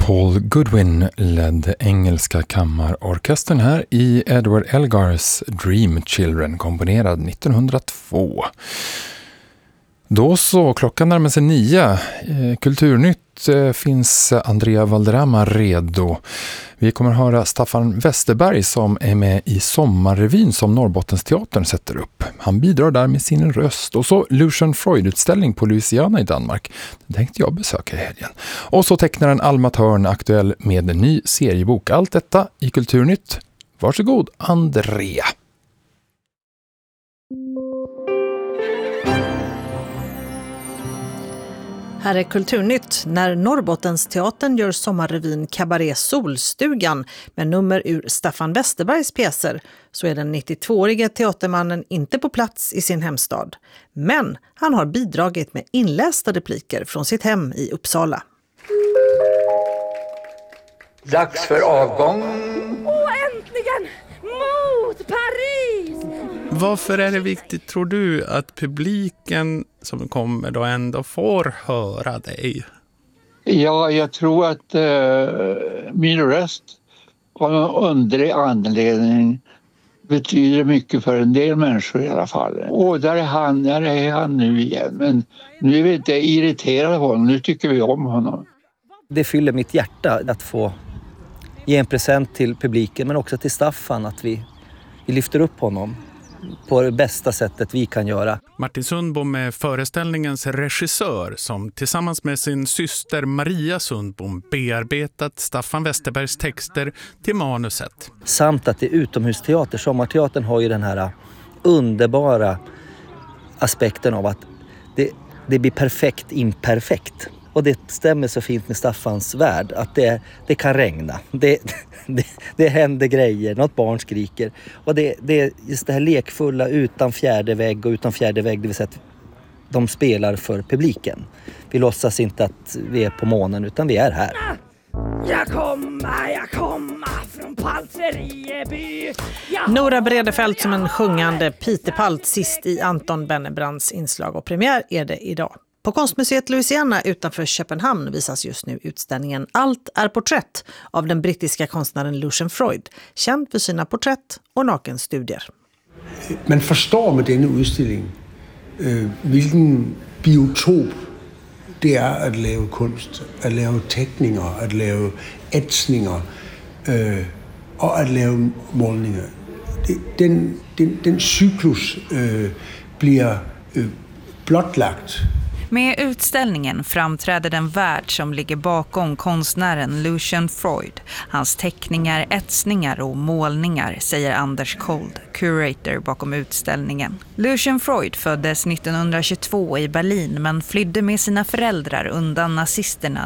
Paul Goodwin ledde engelska kammarorkestern här i Edward Elgars Dream Children, komponerad 1902. Då så, klockan närmar sig 9. Kulturnytt finns Andrea Valderrama redo. Vi kommer att höra Staffan Westerberg som är med i Sommarrevyn som Norrbottensteatern sätter upp. Han bidrar där med sin röst. Och så Lucian Freud-utställning på Louisiana i Danmark. Den tänkte jag besöka i helgen. Och så tecknaren Alma Thörn aktuell med en ny seriebok. Allt detta i Kulturnytt. Varsågod, Andrea. Här är Kulturnytt. När Norrbottensteatern gör sommarrevyn Cabaret Solstugan med nummer ur Staffan Westerbergs pjäser så är den 92-åriga teatermannen inte på plats i sin hemstad. Men han har bidragit med inlästa repliker från sitt hem i Uppsala. Dags för avgång. Äntligen! Mot Paris! Varför är det viktigt, tror du, att publiken som kommer då ändå får höra dig? Ja, jag tror att min röst av någon underlig anledning betyder mycket för en del människor i alla fall. Och där är han nu igen. Men nu är vi inte irriterade på honom, nu tycker vi om honom. Det fyller mitt hjärta att få ge en present till publiken, men också till Staffan, att vi lyfter upp honom på det bästa sättet vi kan göra. Martin Sundbom är föreställningens regissör som tillsammans med sin syster Maria Sundbom bearbetat Staffan Westerbergs texter till manuset. Samt att det är utomhusteater. Sommarteatern har ju den här underbara aspekten av att det blir perfekt imperfekt. Och det stämmer så fint med Staffans värld att det kan regna. Det händer grejer, något barn skriker. Och det är just det här lekfulla utan fjärde vägg och utan fjärde vägg, det vill säga att de spelar för publiken. Vi låtsas inte att vi är på månen utan vi är här. Jag kommer från Palterieby. Nora Bredefeld som en sjungande Pitepalt sist i Anton Bennebrands inslag, och premiär är det idag. På Konstmuseet Louisiana utanför Köpenhamn visas just nu utställningen Allt är porträtt av den brittiska konstnären Lucian Freud, känd för sina porträtt och nakenstudier. Man förstår med denna utställning vilken biotop det är att lave konst, att lave teckningar, att lave etsningar och att lave målningar. Den cyklus blir blottlagt. Med utställningen framträder den värld som ligger bakom konstnären Lucian Freud. Hans teckningar, etsningar och målningar, säger Anders Kold, curator bakom utställningen. Lucian Freud föddes 1922 i Berlin men flydde med sina föräldrar undan nazisterna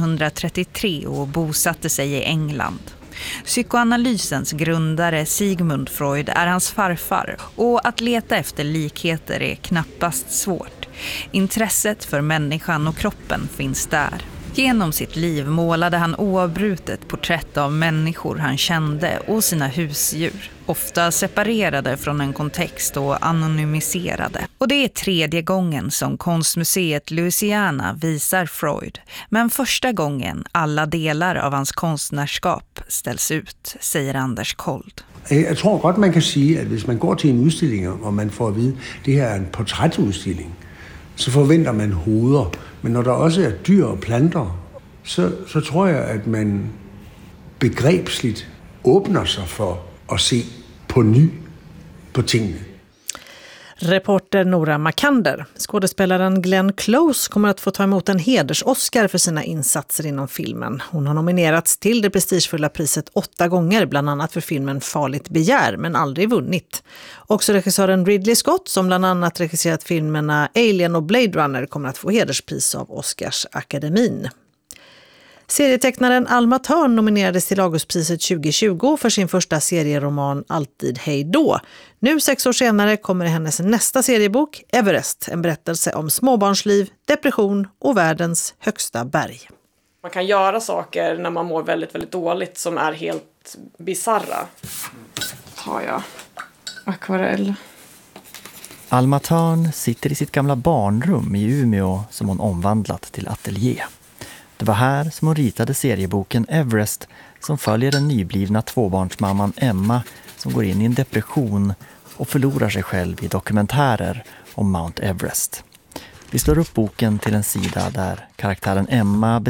1933 och bosatte sig i England. Psykoanalysens grundare Sigmund Freud är hans farfar, och att leta efter likheter är knappast svårt. Intresset för människan och kroppen finns där. Genom sitt liv målade han oavbrutet porträtt av människor han kände och sina husdjur, ofta separerade från en kontext och anonymiserade. Och det är 3:e gången som Konstmuseet Louisiana visar Freud, men första gången alla delar av hans konstnärskap ställs ut, säger Anders Kold. Jag tror godt man kan säga att om man går till en utställning och man får att veta att det här är en porträttutställning, så förväntar man hoveder. Men när det också är dyr och planter, så tror jag att man begrebsligt öppnar sig för att se på ny på tingene. Reporter Nora Makander. Skådespelaren Glenn Close kommer att få ta emot en heders-Oscar för sina insatser inom filmen. Hon har nominerats till det prestigefulla priset 8 gånger, bland annat för filmen Farligt begär, men aldrig vunnit. Också regissören Ridley Scott, som bland annat regisserat filmerna Alien och Blade Runner, kommer att få hederspris av Oscarsakademin. Serietecknaren Alma Thörn nominerades till Augustpriset 2020 för sin första serieroman Alltid hej då. Nu 6 år senare kommer hennes nästa seriebok Everest, en berättelse om småbarnsliv, depression och världens högsta berg. Man kan göra saker när man mår väldigt, väldigt dåligt som är helt bizarra. Har jag akvarell. Alma Thörn sitter i sitt gamla barnrum i Umeå som hon omvandlat till ateljé. Det var här som hon ritade serieboken Everest som följer den nyblivna tvåbarnsmamman Emma som går in i en depression och förlorar sig själv i dokumentärer om Mount Everest. Vi slår upp boken till en sida där karaktären Emma